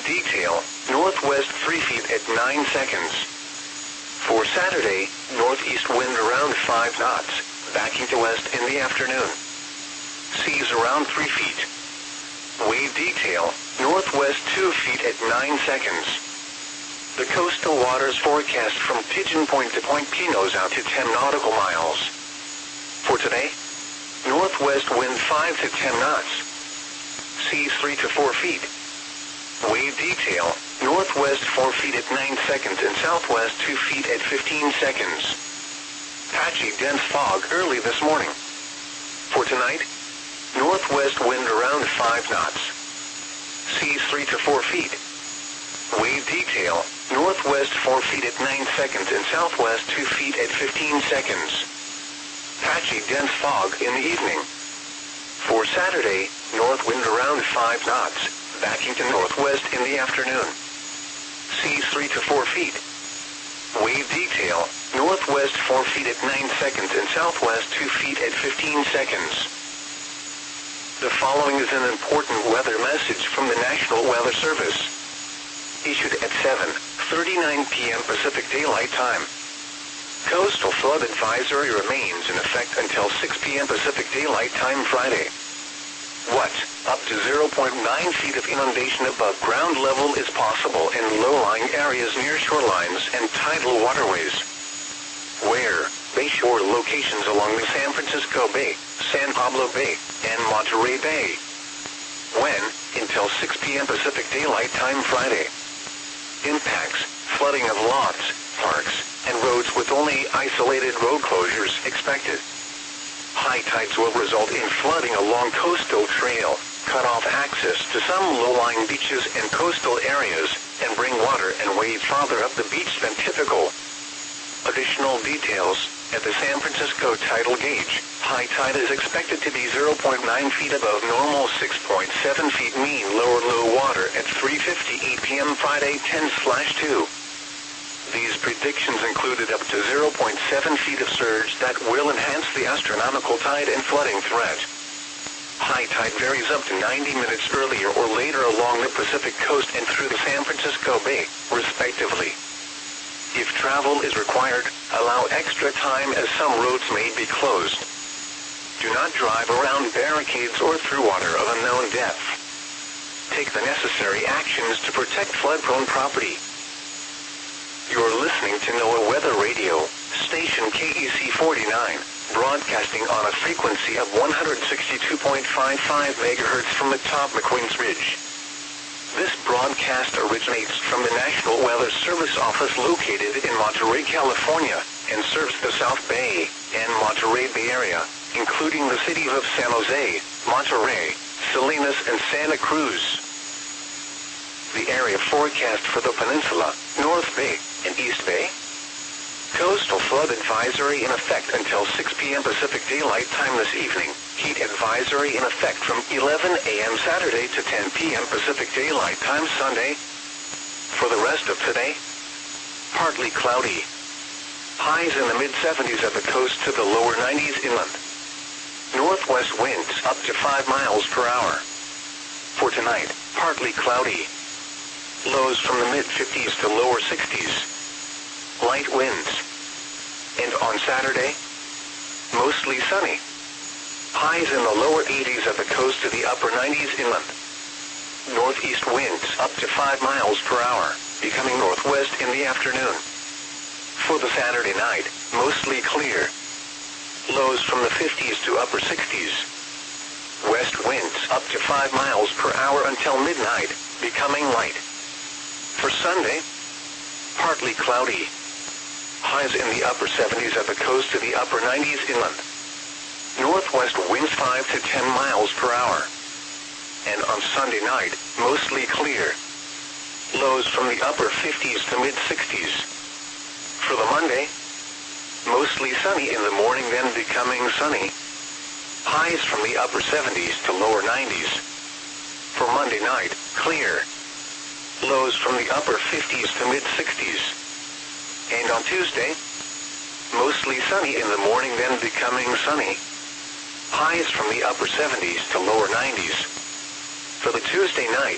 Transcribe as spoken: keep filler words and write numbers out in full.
Wave detail, northwest three feet at nine seconds. For Saturday, northeast wind around five knots, backing to west in the afternoon. Seas around three feet. Wave detail, northwest two feet at nine seconds. The coastal waters forecast from Pigeon Point to Point Pinos out to ten nautical miles. For today, northwest wind five to ten knots. Seas three to four feet. Wave detail, northwest four feet at nine seconds and southwest two feet at fifteen seconds. Patchy dense fog early this morning. For tonight, northwest wind around five knots. Seas three to four feet. Wave detail, northwest four feet at nine seconds and southwest two feet at fifteen seconds. Patchy dense fog in the evening. For Saturday, north wind around five knots, backing to northwest in the afternoon. Seas three to four feet. Wave detail, northwest four feet at nine seconds and southwest two feet at fifteen seconds. The following is an important weather message from the National Weather Service. Issued at seven thirty-nine p m Pacific Daylight Time. Coastal flood advisory remains in effect until six p m Pacific Daylight Time Friday. What? Up to zero point nine feet of inundation above ground level is possible in low-lying areas near shorelines and tidal waterways. Where? Bayshore locations along the San Francisco Bay, San Pablo Bay, and Monterey Bay. When? Until six p m Pacific Daylight Time Friday. Impacts, flooding of lots, parks, and roads with only isolated road closures expected. High tides will result in flooding along coastal trail, cut off access to some low-lying beaches and coastal areas, and bring water and wave farther up the beach than typical. Additional details, at the San Francisco tidal gauge, high tide is expected to be zero point nine feet above normal, six point seven feet mean lower low water at three fifty-eight p m Friday ten slash two. These predictions included up to zero point seven feet of surge that will enhance the astronomical tide and flooding threat. High tide varies up to ninety minutes earlier or later along the Pacific coast and through the San Francisco Bay, respectively. If travel is required, allow extra time as some roads may be closed. Do not drive around barricades or through water of unknown depth. Take the necessary actions to protect flood-prone property. You're listening to NOAA Weather Radio, station K E C forty-nine, broadcasting on a frequency of one hundred sixty-two point five five megahertz from atop McQueen's Ridge. This broadcast originates from the National Weather Service office located in Monterey, California, and serves the South Bay and Monterey Bay Area, including the cities of San Jose, Monterey, Salinas, and Santa Cruz. The area forecast for the peninsula, North Bay, and East Bay. Coastal flood advisory in effect until six p m Pacific Daylight Time this evening. Heat advisory in effect from eleven a m Saturday to ten p m Pacific Daylight Time Sunday. For the rest of today, partly cloudy. Highs in the mid seventies at the coast to the lower nineties inland. Northwest winds up to five miles per hour. For tonight, partly cloudy. Lows from the mid fifties to lower sixties. Light winds. And on Saturday, mostly sunny. Highs in the lower eighties at the coast to the upper nineties inland. Northeast winds up to five miles per hour, becoming northwest in the afternoon. For the Saturday night, mostly clear. Lows from the fifties to upper sixties. West winds up to five miles per hour until midnight, becoming light. For Sunday, partly cloudy. Highs in the upper seventies at the coast to the upper nineties inland. Northwest winds five to ten miles per hour. And on Sunday night, mostly clear. Lows from the upper fifties to mid sixties. For the Monday, mostly sunny in the morning, then becoming sunny. Highs from the upper seventies to lower nineties. For Monday night, clear. Lows from the upper fifties to mid sixties. And on Tuesday, mostly sunny in the morning, then becoming sunny. Highs from the upper seventies to lower nineties. For the Tuesday night,